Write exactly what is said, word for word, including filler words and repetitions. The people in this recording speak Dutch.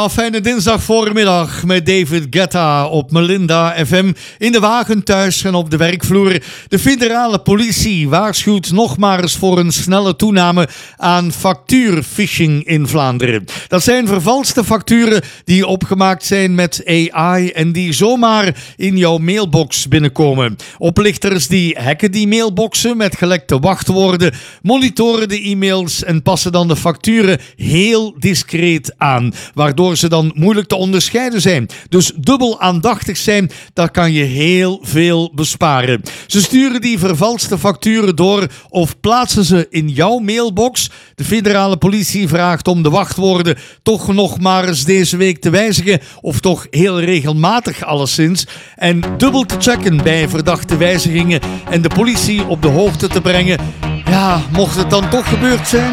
Ja, fijne dinsdag voormiddag met David Guetta op Melinda F M. In de wagen thuis en op de werkvloer. De federale politie waarschuwt nog maar eens voor een snelle toename aan factuurphishing in Vlaanderen. Dat zijn vervalste facturen die opgemaakt zijn met A I en die zomaar in jouw mailbox binnenkomen. Oplichters die hacken die mailboxen met gelekte wachtwoorden, monitoren de e-mails en passen dan de facturen heel discreet aan, waardoor ze dan moeilijk te onderscheiden zijn. Dus dubbel aandachtig zijn, daar kan je heel veel besparen. Ze sturen die vervalste facturen door of plaatsen ze in jouw mailbox. De federale politie vraagt om de wachtwoorden toch nog maar eens deze week te wijzigen, of toch heel regelmatig alleszins, en dubbel te checken bij verdachte wijzigingen en de politie op de hoogte te brengen. Ja, mocht het dan toch gebeurd zijn?